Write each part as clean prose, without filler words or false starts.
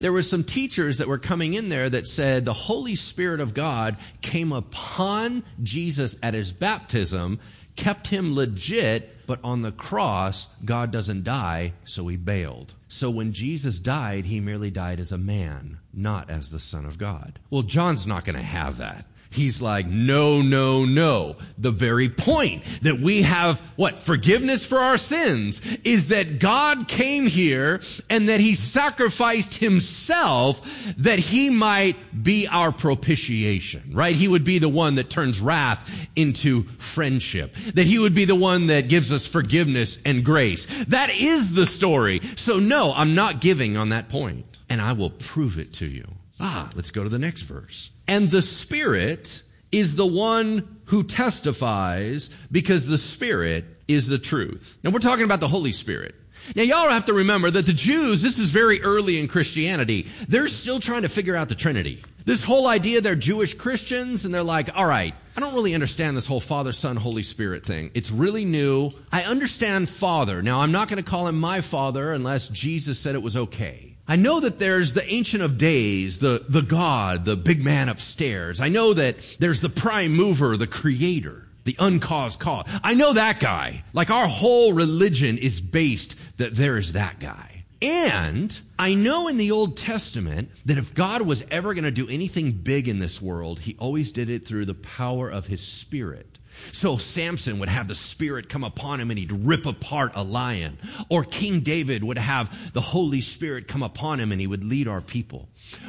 There were some teachers that were coming in there that said the Holy Spirit of God came upon Jesus at his baptism, kept him legit, but on the cross, God doesn't die, so he bailed. So when Jesus died, he merely died as a man, not as the Son of God. Well, John's not going to have that. He's like, no, no, no. The very point that we have, forgiveness for our sins is that God came here and that he sacrificed himself that he might be our propitiation, right? He would be the one that turns wrath into friendship, that he would be the one that gives us forgiveness and grace. That is the story. So no, I'm not giving on that point, and I will prove it to you. Let's go to the next verse. And the Spirit is the one who testifies, because the Spirit is the truth. Now, we're talking about the Holy Spirit. Now, y'all have to remember that the Jews, this is very early in Christianity, they're still trying to figure out the Trinity. This whole idea, they're Jewish Christians, and they're like, all right, I don't really understand this whole Father, Son, Holy Spirit thing. It's really new. I understand Father. Now, I'm not going to call him my Father unless Jesus said it was okay. I know that there's the Ancient of Days, the God, the big man upstairs. I know that there's the prime mover, the creator, the uncaused cause. I know that guy. Like, our whole religion is based that there is that guy. And I know in the Old Testament that if God was ever going to do anything big in this world, he always did it through the power of his Spirit. So Samson would have the Spirit come upon him and he'd rip apart a lion. Or King David would have the Holy Spirit come upon him and he would lead our people.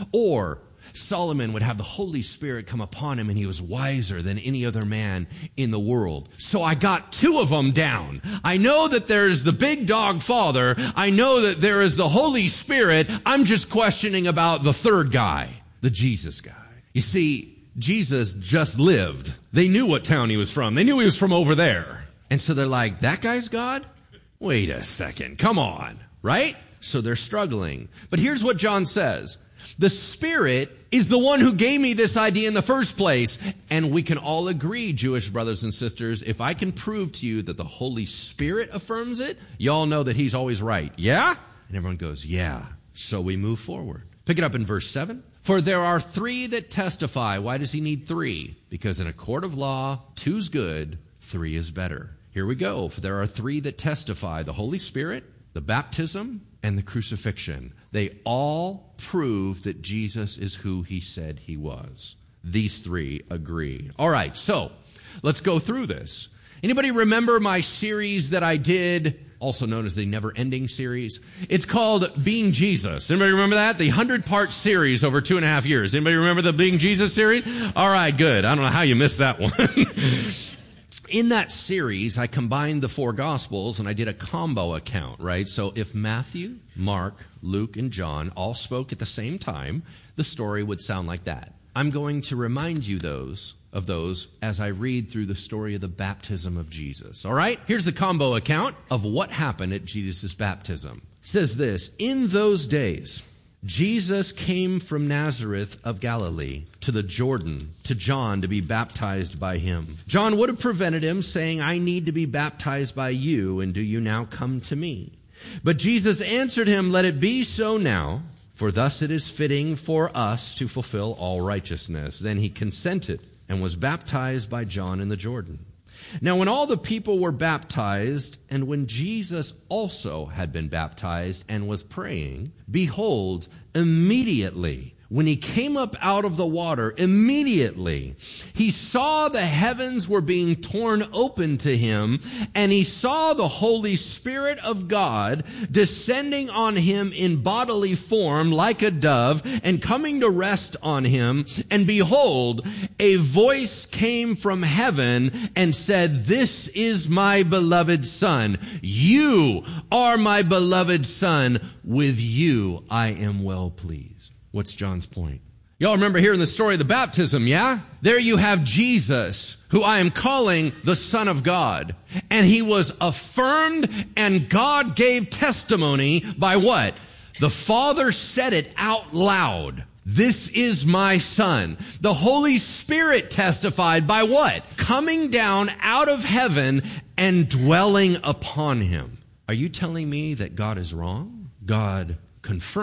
Or Solomon would have the Holy Spirit come upon him and he was wiser than any other man in the world. So I got two of them down. I know that there's the big dog Father. I know that there is the Holy Spirit. I'm just questioning about the third guy, the Jesus guy. You see, Jesus just lived. They knew what town he was from. They knew he was from over there. And so they're like, that guy's God? Wait a second. Come on. Right? So they're struggling. But here's what John says. The Spirit is the one who gave me this idea in the first place. And we can all agree, Jewish brothers and sisters, if I can prove to you that the Holy Spirit affirms it, y'all know that he's always right. Yeah? And everyone goes, yeah. So we move forward. Pick it up in verse 7. For there are three that testify. Why does he need three? Because in a court of law, two's good, three is better. Here we go. For there are three that testify: the Holy Spirit, the baptism, and the crucifixion. They all prove that Jesus is who he said he was. These three agree. All right, so let's go through this. Anybody remember my series that I did, also known as the Never-Ending series? It's called Being Jesus. Anybody remember that? The 100-part series over 2.5 years. Anybody remember the Being Jesus series? All right, good. I don't know how you missed that one. In that series, I combined the four Gospels and I did a combo account, right? So if Matthew, Mark, Luke, and John all spoke at the same time, the story would sound like that. I'm going to remind you of those as I read through the story of the baptism of Jesus. All right? Here's the combo account of what happened at Jesus' baptism. It says this: in those days, Jesus came from Nazareth of Galilee to the Jordan to John to be baptized by him. John would have prevented him, saying, I need to be baptized by you, and do you now come to me? But Jesus answered him, let it be so now, for thus it is fitting for us to fulfill all righteousness. Then he consented and was baptized by John in the Jordan. Now when all the people were baptized, and when Jesus also had been baptized and was praying, behold, immediately when he came up out of the water, immediately he saw the heavens were being torn open to him, and he saw the Holy Spirit of God descending on him in bodily form like a dove and coming to rest on him. And behold, a voice came from heaven and said, this is my beloved Son. You are my beloved Son. With you I am well pleased. What's John's point? Y'all remember hearing the story of the baptism, yeah? There you have Jesus, who I am calling the Son of God. And he was affirmed, and God gave testimony by what? The Father said it out loud. This is my Son. The Holy Spirit testified by what? Coming down out of heaven and dwelling upon him. Are you telling me that God is wrong? God confirmed it.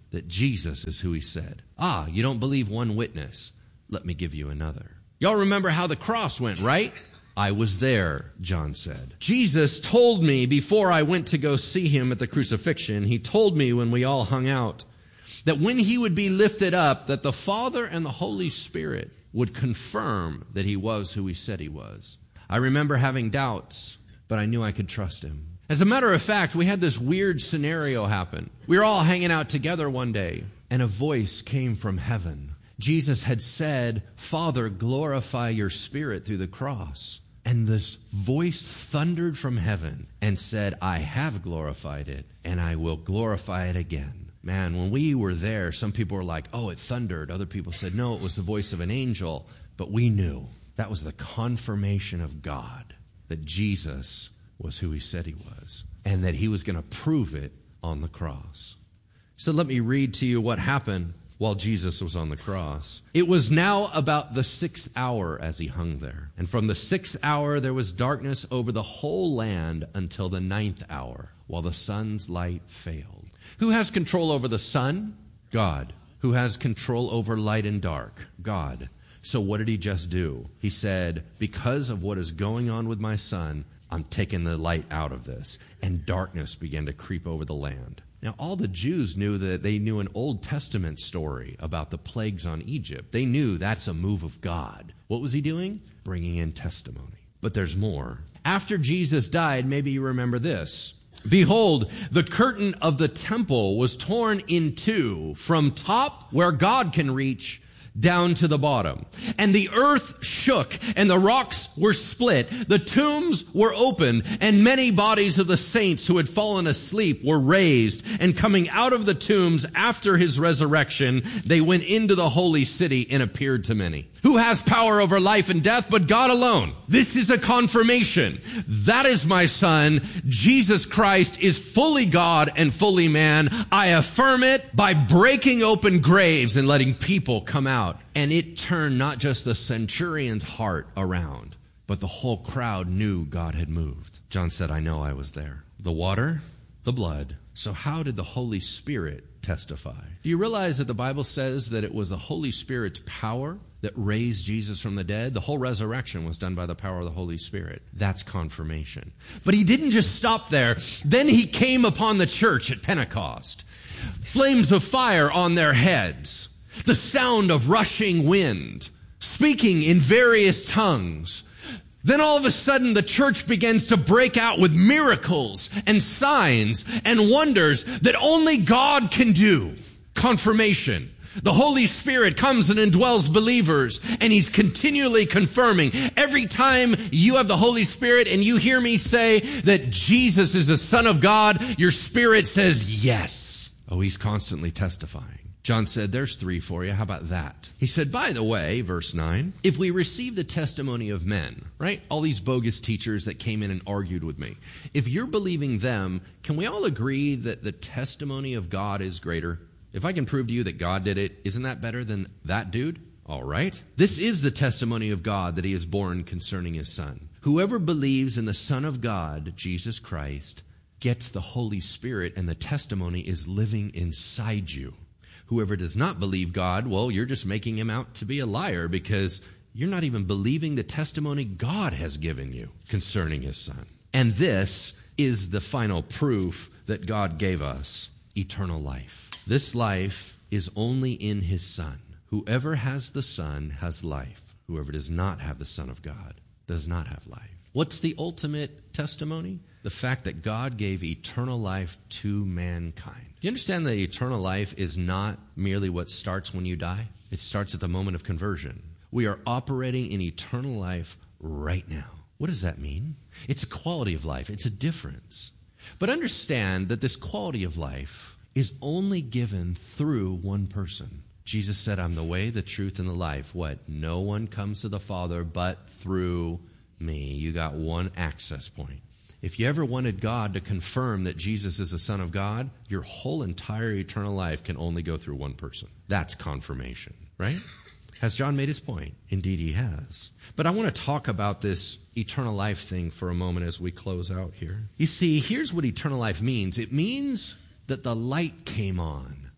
that Jesus is who he said. Ah, you don't believe one witness. Let me give you another. Y'all remember how the cross went, right? I was there, John said. Jesus told me before I went to go see him at the crucifixion, he told me when we all hung out, that when he would be lifted up, that the Father and the Holy Spirit would confirm that he was who he said he was. I remember having doubts, but I knew I could trust him. As a matter of fact, we had this weird scenario happen. We were all hanging out together one day, and a voice came from heaven. Jesus had said, Father, glorify your Spirit through the cross. And this voice thundered from heaven and said, I have glorified it, and I will glorify it again. Man, when we were there, some people were like, oh, it thundered. Other people said, no, it was the voice of an angel. But we knew that was the confirmation of God, that Jesus was who he said he was, and that he was going to prove it on the cross. So let me read to you what happened while Jesus was on the cross. It was now about the 6th hour as he hung there. And from the 6th hour there was darkness over the whole land until the 9th hour, while the sun's light failed. Who has control over the sun? God. Who has control over light and dark? God. So what did he just do? He said, because of what is going on with my son, I'm taking the light out of this. And darkness began to creep over the land. Now, all the Jews knew that they knew an Old Testament story about the plagues on Egypt. They knew that's a move of God. What was he doing? Bringing in testimony. But there's more. After Jesus died, maybe you remember this. Behold, the curtain of the temple was torn in two from top where God can reach down to the bottom. And the earth shook, and the rocks were split. The tombs were opened, and many bodies of the saints who had fallen asleep were raised. And coming out of the tombs after his resurrection, they went into the holy city and appeared to many. Who has power over life and death but God alone? This is a confirmation. That is my son. Jesus Christ is fully God and fully man. I affirm it by breaking open graves and letting people come out. And it turned not just the centurion's heart around, but the whole crowd knew God had moved. John said, I know I was there. The water, the blood. So how did the Holy Spirit testify? Do you realize that the Bible says that it was the Holy Spirit's power that raised Jesus from the dead? The whole resurrection was done by the power of the Holy Spirit. That's confirmation. But he didn't just stop there. Then he came upon the church at Pentecost. Flames of fire on their heads. The sound of rushing wind. Speaking in various tongues. Then all of a sudden the church begins to break out with miracles and signs and wonders that only God can do. Confirmation. The Holy Spirit comes and indwells believers, and he's continually confirming. Every time you have the Holy Spirit and you hear me say that Jesus is the Son of God, your spirit says yes. Oh, he's constantly testifying. John said, there's 3 for you. How about that? He said, by the way, verse 9, if we receive the testimony of men, right? All these bogus teachers that came in and argued with me. If you're believing them, can we all agree that the testimony of God is greater? If I can prove to you that God did it, isn't that better than that dude? All right. This is the testimony of God that he is born concerning his son. Whoever believes in the Son of God, Jesus Christ, gets the Holy Spirit, and the testimony is living inside you. Whoever does not believe God, well, you're just making him out to be a liar because you're not even believing the testimony God has given you concerning his son. And this is the final proof that God gave us, eternal life. This life is only in his son. Whoever has the Son has life. Whoever does not have the Son of God does not have life. What's the ultimate testimony? The fact that God gave eternal life to mankind. Do you understand that eternal life is not merely what starts when you die? It starts at the moment of conversion. We are operating in eternal life right now. What does that mean? It's a quality of life. It's a difference. But understand that this quality of life is only given through one person. Jesus said, I'm the way, the truth, and the life. What? No one comes to the Father but through me. You got one access point. If you ever wanted God to confirm that Jesus is the Son of God, your whole entire eternal life can only go through one person. That's confirmation, right? Has John made his point? Indeed he has. But I want to talk about this eternal life thing for a moment as we close out here. You see, here's what eternal life means. It means that the light came on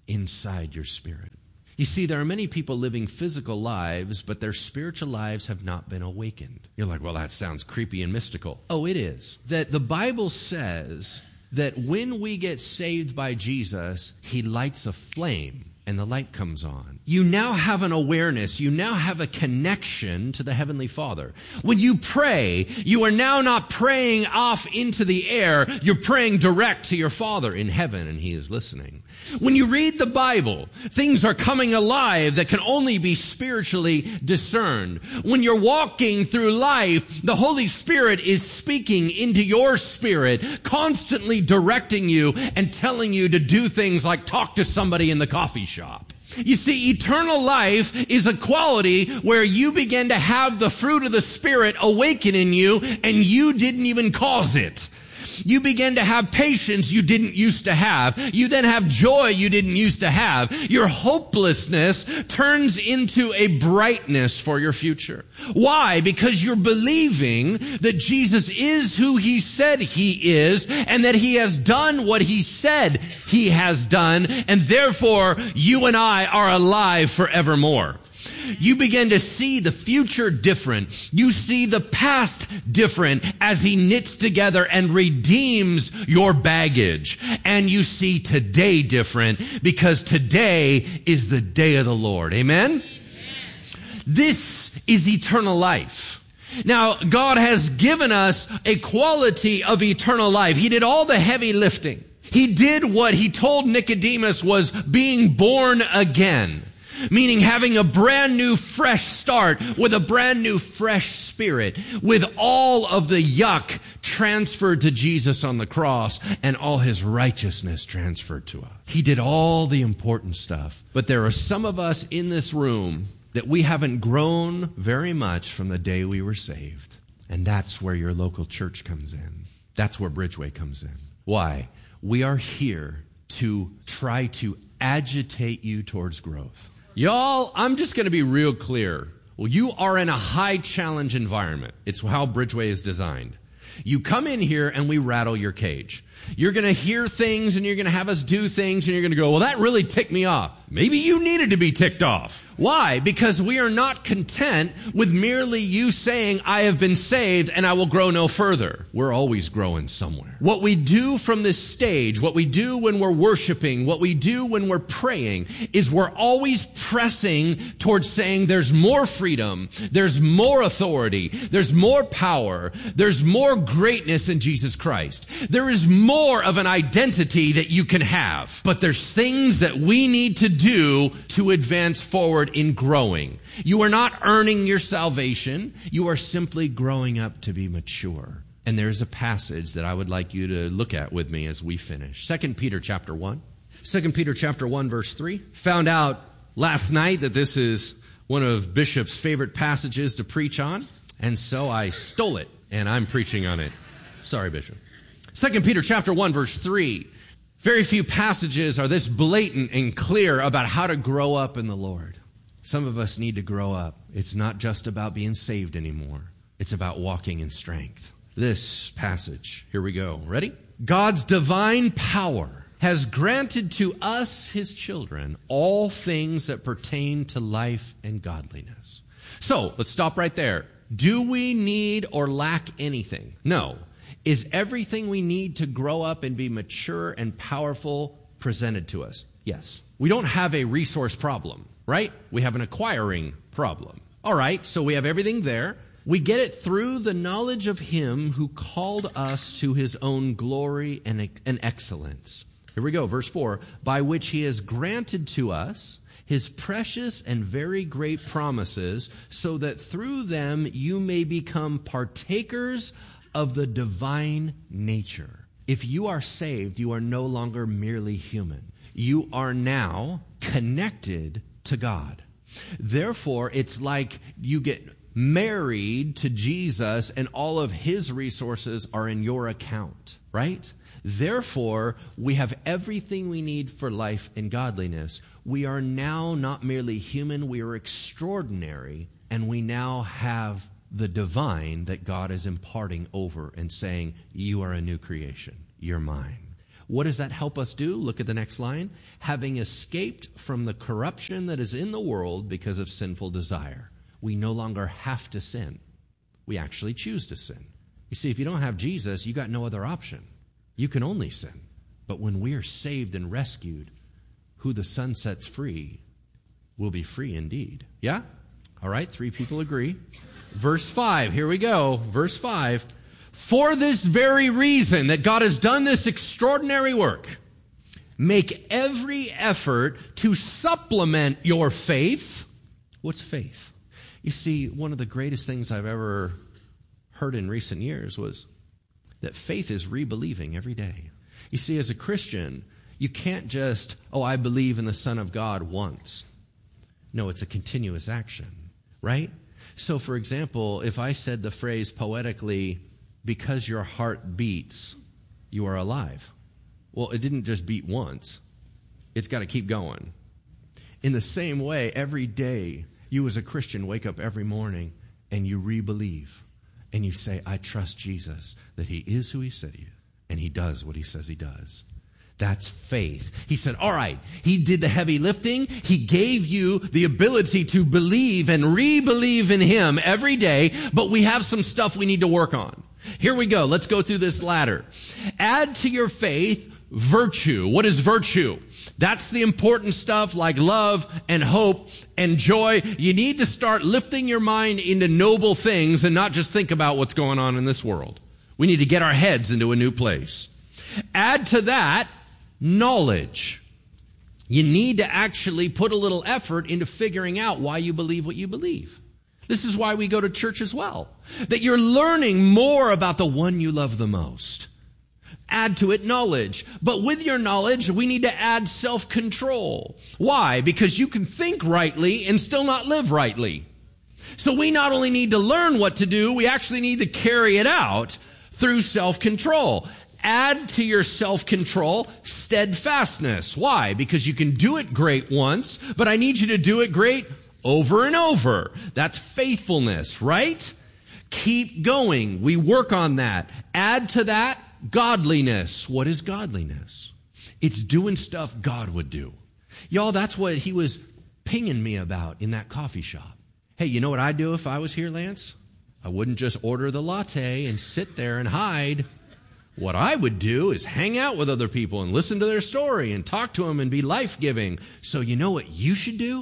inside your spirit. You see, there are many people living physical lives, but their spiritual lives have not been awakened. You're like, well, that sounds creepy and mystical. Oh, it is. That the Bible says that when we get saved by Jesus, he lights a flame and the light comes on. You now have an awareness. You now have a connection to the Heavenly Father. When you pray, you are now not praying off into the air. You're praying direct to your Father in heaven, and he is listening. When you read the Bible, things are coming alive that can only be spiritually discerned. When you're walking through life, the Holy Spirit is speaking into your spirit, constantly directing you and telling you to do things like talk to somebody in the coffee shop. You see, eternal life is a quality where you begin to have the fruit of the Spirit awaken in you, and you didn't even cause it. You begin to have patience you didn't used to have. You then have joy you didn't used to have. Your hopelessness turns into a brightness for your future. Why? Because you're believing that Jesus is who he said he is, and that he has done what he said he has done, and therefore you and I are alive forevermore. You begin to see the future different. You see the past different as he knits together and redeems your baggage. And you see today different because today is the day of the Lord. Amen? Amen. This is eternal life. Now, God has given us a quality of eternal life. He did all the heavy lifting. He did what he told Nicodemus was being born again. Meaning having a brand new fresh start with a brand new fresh spirit, with all of the yuck transferred to Jesus on the cross and all his righteousness transferred to us. He did all the important stuff. But there are some of us in this room that we haven't grown very much from the day we were saved. And that's where your local church comes in. That's where Bridgeway comes in. Why? We are here to try to agitate you towards growth. Y'all, I'm just going to be real clear. Well, you are in a high challenge environment. It's how Bridgeway is designed. You come in here and we rattle your cage. You're going to hear things and you're going to have us do things and you're going to go, well, that really ticked me off. Maybe you needed to be ticked off. Why? Because we are not content with merely you saying, I have been saved and I will grow no further. We're always growing somewhere. What we do from this stage, what we do when we're worshiping, what we do when we're praying, is we're always pressing towards saying there's more freedom, there's more authority, there's more power, there's more greatness in Jesus Christ. There is more of an identity that you can have. But there's things that we need to do to advance forward in growing. You are not earning your salvation. You are simply growing up to be mature. And there's a passage that I would like you to look at with me as we finish. 2 Peter chapter 1. 2 Peter chapter 1 verse 3. Found out last night that this is one of Bishop's favorite passages to preach on. And so I stole it and I'm preaching on it. Sorry, Bishop. 2 Peter chapter 1 verse 3. Very few passages are this blatant and clear about how to grow up in the Lord. Some of us need to grow up. It's not just about being saved anymore. It's about walking in strength. This passage, here we go. Ready? God's divine power has granted to us, his children, all things that pertain to life and godliness. So, let's stop right there. Do we need or lack anything? No. Is everything we need to grow up and be mature and powerful presented to us? Yes. We don't have a resource problem, right? We have an acquiring problem. All right, so we have everything there. We get it through the knowledge of him who called us to his own glory and excellence. Here we go, verse 4. By which he has granted to us his precious and very great promises, so that through them you may become partakers of the divine nature. If you are saved, you are no longer merely human. You are now connected to God. Therefore, it's like you get married to Jesus and all of his resources are in your account, right? Therefore, we have everything we need for life and godliness. We are now not merely human, we are extraordinary, and we now have the divine that God is imparting over and saying, you are a new creation. You're mine. What does that help us do? Look at the next line. Having escaped from the corruption that is in the world because of sinful desire. We no longer have to sin. We actually choose to sin. You see, if you don't have Jesus, you got no other option. You can only sin. But when we are saved and rescued, who the Son sets free will be free indeed. Yeah? All right, 3 people agree. Verse 5, here we go. Verse 5. For this very reason that God has done this extraordinary work, make every effort to supplement your faith. What's faith? You see, one of the greatest things I've ever heard in recent years was that faith is re-believing every day. You see, as a Christian, you can't just, I believe in the Son of God once. No, it's a continuous action, right? So, for example, if I said the phrase poetically, because your heart beats, you are alive. Well, it didn't just beat once. It's got to keep going. In the same way, every day, you as a Christian wake up every morning and you re-believe. And you say, I trust Jesus, that he is who he said he is, and he does what he says he does. That's faith. He said, all right, he did the heavy lifting. He gave you the ability to believe and re-believe in him every day, but we have some stuff we need to work on. Here we go. Let's go through this ladder. Add to your faith virtue. What is virtue? That's the important stuff like love and hope and joy. You need to start lifting your mind into noble things and not just think about what's going on in this world. We need to get our heads into a new place. Add to that knowledge. You need to actually put a little effort into figuring out why you believe what you believe. This is why we go to church as well. That you're learning more about the one you love the most. Add to it knowledge. But with your knowledge, we need to add self-control. Why? Because you can think rightly and still not live rightly. So we not only need to learn what to do, we actually need to carry it out through self-control. Add to your self-control steadfastness. Why? Because you can do it great once, but I need you to do it great over and over. That's faithfulness, right? Keep going. We work on that. Add to that godliness. What is godliness? It's doing stuff God would do. Y'all, that's what he was pinging me about in that coffee shop. Hey, you know what I'd do if I was here, Lance? I wouldn't just order the latte and sit there and hide. What I would do is hang out with other people and listen to their story and talk to them and be life-giving. So you know what you should do?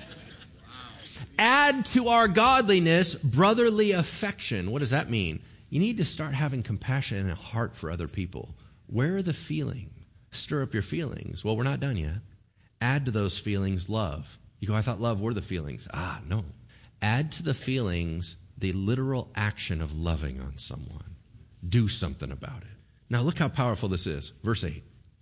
Add to our godliness brotherly affection. What does that mean? You need to start having compassion and a heart for other people. Where are the feelings? Stir up your feelings. Well, we're not done yet. Add to those feelings love. You go, I thought love were the feelings. No. Add to the feelings the literal action of loving on someone. Do something about it. Now look how powerful this is. Verse 8.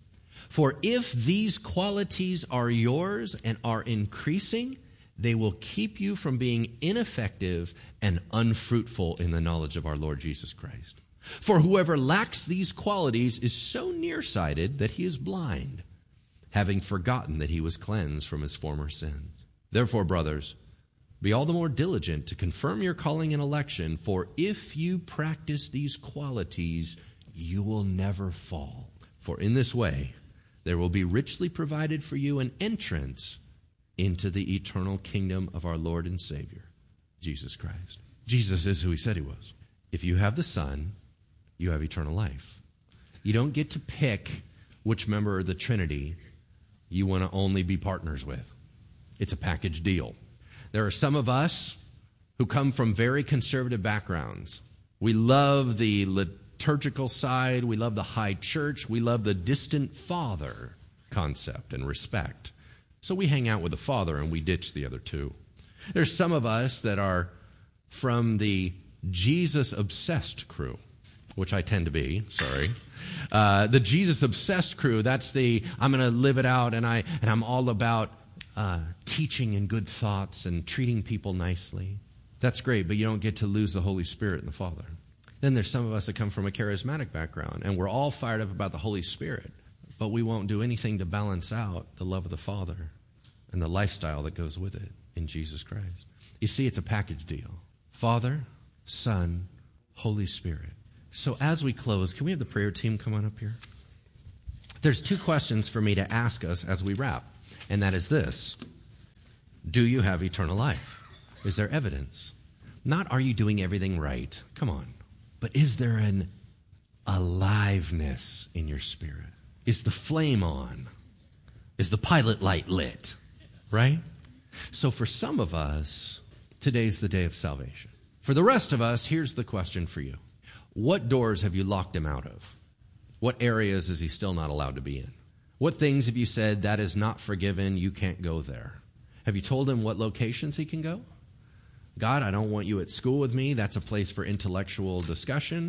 For if these qualities are yours and are increasing, they will keep you from being ineffective and unfruitful in the knowledge of our Lord Jesus Christ. For whoever lacks these qualities is so nearsighted that he is blind, having forgotten that he was cleansed from his former sins. Therefore, brothers, be all the more diligent to confirm your calling and election, for if you practice these qualities, you will never fall. For in this way, there will be richly provided for you an entrance into the eternal kingdom of our Lord and Savior, Jesus Christ. Jesus is who he said he was. If you have the Son, you have eternal life. You don't get to pick which member of the Trinity you want to only be partners with. It's a package deal. There are some of us who come from very conservative backgrounds. We love the liturgical side. We love the high church. We love the distant father concept and respect. So we hang out with the Father and we ditch the other two. There's some of us that are from the Jesus-obsessed crew, which I tend to be, sorry. The Jesus-obsessed crew, that's the, I'm going to live it out and I'm all about teaching and good thoughts and treating people nicely. That's great, but you don't get to lose the Holy Spirit and the Father. Then there's some of us that come from a charismatic background, and we're all fired up about the Holy Spirit, but we won't do anything to balance out the love of the Father and the lifestyle that goes with it in Jesus Christ. You see, it's a package deal. Father, Son, Holy Spirit. So as we close, can we have the prayer team come on up here? there's two questions for me to ask us as we wrap, and that is this. Do you have eternal life? Is there evidence? Not are you doing everything right? Come on. But is there an aliveness in your spirit? Is the flame on? Is the pilot light lit? Right? So for some of us, today's the day of salvation. For the rest of us, here's the question for you. What doors have you locked him out of? What areas is he still not allowed to be in? What things have you said, that is not forgiven, you can't go there? Have you told him what locations he can go? God, I don't want you at school with me. That's a place for intellectual discussion.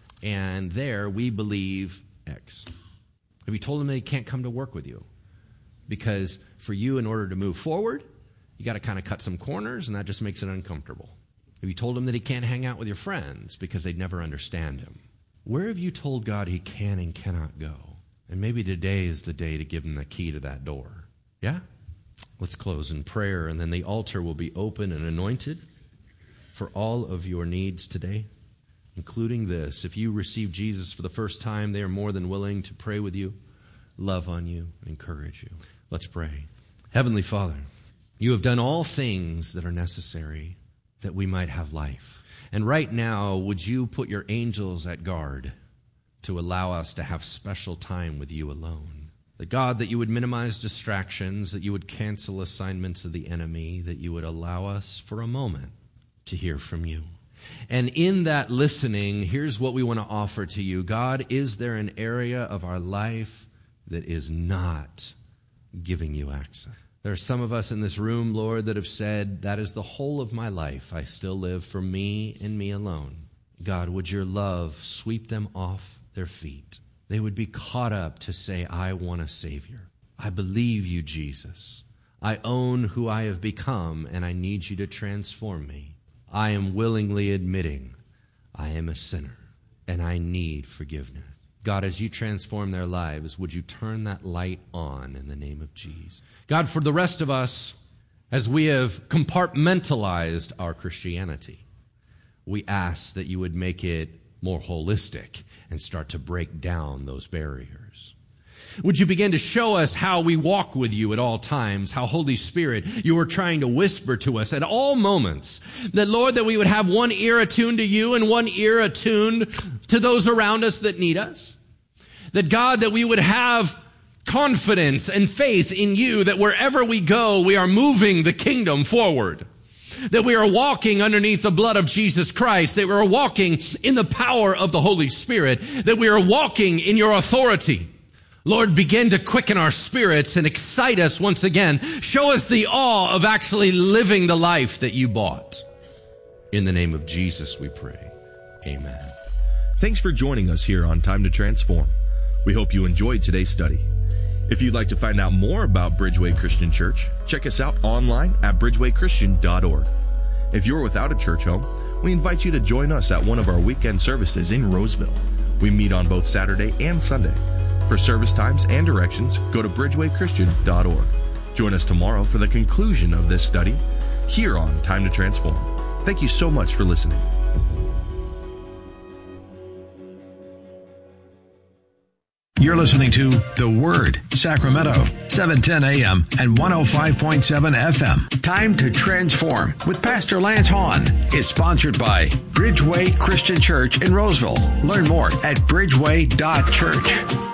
And there we believe X. Have you told him that he can't come to work with you? Because for you, in order to move forward, you got to kind of cut some corners, and that just makes it uncomfortable. Have you told him that he can't hang out with your friends because they'd never understand him? Where have you told God he can and cannot go? And maybe today is the day to give him the key to that door. Yeah? Let's close in prayer, and then the altar will be open and anointed for all of your needs today, including this. If you receive Jesus for the first time, they are more than willing to pray with you, love on you, encourage you. Let's pray. Heavenly Father, you have done all things that are necessary that we might have life. And right now, would you put your angels at guard to allow us to have special time with you alone? That God, that you would minimize distractions, that you would cancel assignments of the enemy, that you would allow us for a moment to hear from you. And in that listening, here's what we want to offer to you. God, is there an area of our life that is not giving you access? There are some of us in this room, Lord, that have said, that is the whole of my life. I still live for me and me alone. God, would your love sweep them off their feet? They would be caught up to say, I want a Savior. I believe you, Jesus. I own who I have become, and I need you to transform me. I am willingly admitting I am a sinner, and I need forgiveness. God, as you transform their lives, would you turn that light on in the name of Jesus? God, for the rest of us, as we have compartmentalized our Christianity, we ask that you would make it more holistic and start to break down those barriers. Would you begin to show us how we walk with you at all times, how Holy Spirit, you are trying to whisper to us at all moments, that Lord, that we would have one ear attuned to you and one ear attuned to those around us that need us. That God, that we would have confidence and faith in you, that wherever we go, we are moving the kingdom forward. That we are walking underneath the blood of Jesus Christ, that we are walking in the power of the Holy Spirit, that we are walking in your authority. Lord, begin to quicken our spirits and excite us once again. Show us the awe of actually living the life that you bought. In the name of Jesus we pray. Amen. Thanks for joining us here on Time to Transform. We hope you enjoyed today's study. If you'd like to find out more about Bridgeway Christian Church, check us out online at bridgewaychristian.org. If you're without a church home, we invite you to join us at one of our weekend services in Roseville. We meet on both Saturday and Sunday. For service times and directions, go to bridgewaychristian.org. Join us tomorrow for the conclusion of this study here on Time to Transform. Thank you so much for listening. You're listening to The Word, Sacramento, 710 AM and 105.7 FM. Time to Transform with Pastor Lance Hahn is sponsored by Bridgeway Christian Church in Roseville. Learn more at bridgeway.church.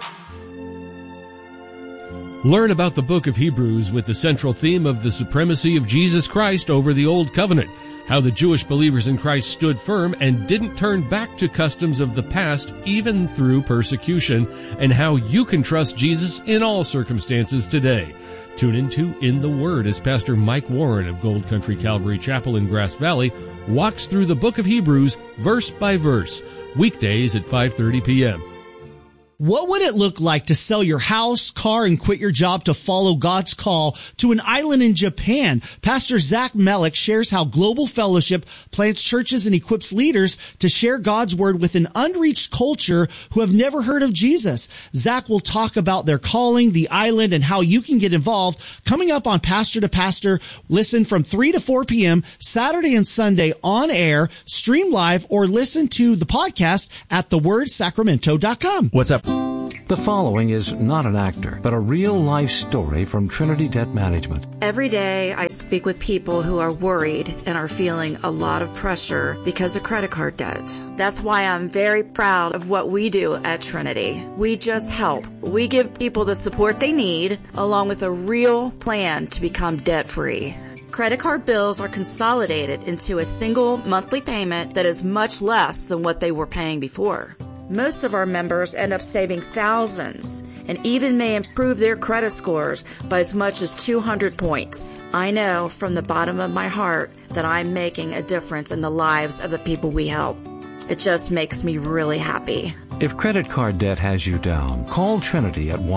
Learn about the book of Hebrews with the central theme of the supremacy of Jesus Christ over the Old Covenant, how the Jewish believers in Christ stood firm and didn't turn back to customs of the past even through persecution, and how you can trust Jesus in all circumstances today. Tune into In the Word as Pastor Mike Warren of Gold Country Calvary Chapel in Grass Valley walks through the book of Hebrews verse by verse, weekdays at 5:30 p.m. What would it look like to sell your house, car, and quit your job to follow God's call to an island in Japan? Pastor Zach Melick shares how Global Fellowship plants churches and equips leaders to share God's word with an unreached culture who have never heard of Jesus. Zach will talk about their calling, the island, and how you can get involved. Coming up on Pastor to Pastor, listen from 3 to 4 p.m. Saturday and Sunday on air, stream live, or listen to the podcast at thewordsacramento.com. What's up? The following is not an actor, but a real-life story from Trinity Debt Management. Every day I speak with people who are worried and are feeling a lot of pressure because of credit card debt. That's why I'm very proud of what we do at Trinity. We just help. We give people the support they need, along with a real plan to become debt-free. Credit card bills are consolidated into a single monthly payment that is much less than what they were paying before. Most of our members end up saving thousands and even may improve their credit scores by as much as 200 points. I know from the bottom of my heart that I'm making a difference in the lives of the people we help. It just makes me really happy. If credit card debt has you down, call Trinity at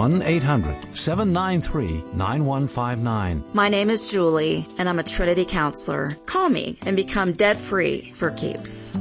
1-800-793-9159. My name is Julie, and I'm a Trinity counselor. Call me and become debt-free for keeps.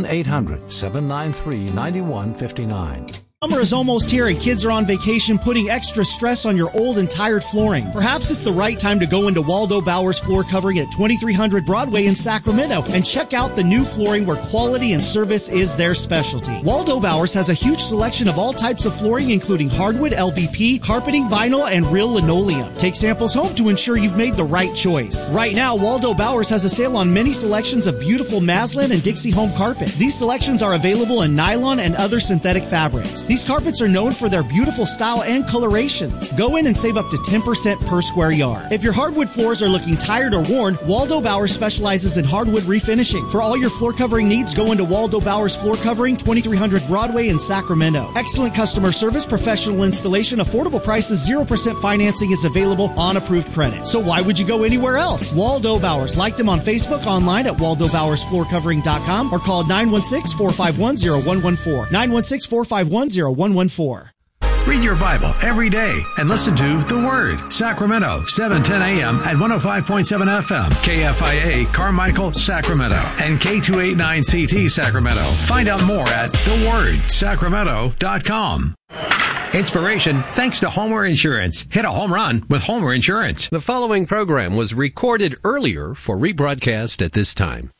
1-800-793-9159. Summer is almost here and kids are on vacation, putting extra stress on your old and tired flooring. Perhaps it's the right time to go into Waldo Bowers Floor Covering at 2300 Broadway in Sacramento and check out the new flooring where quality and service is their specialty. Waldo Bowers has a huge selection of all types of flooring, including hardwood, LVP, carpeting, vinyl, and real linoleum. Take samples home to ensure you've made the right choice. Right now, Waldo Bowers has a sale on many selections of beautiful Maslin and Dixie Home carpet. These selections are available in nylon and other synthetic fabrics. These carpets are known for their beautiful style and colorations. Go in and save up to 10% per square yard. If your hardwood floors are looking tired or worn, Waldo Bowers specializes in hardwood refinishing. For all your floor covering needs, go into Waldo Bowers Floor Covering, 2300 Broadway in Sacramento. Excellent customer service, professional installation, affordable prices, 0% financing is available on approved credit. So why would you go anywhere else? Waldo Bowers. Like them on Facebook, online at waldobowersfloorcovering.com, or call 916-451-0114. 916-451-0114. Read your Bible every day and listen to The Word. Sacramento, 710 a.m. at 105.7 FM. KFIA Carmichael, Sacramento. And K289CT Sacramento. Find out more at thewordsacramento.com. Inspiration thanks to Homer Insurance. Hit a home run with Homer Insurance. The following program was recorded earlier for rebroadcast at this time.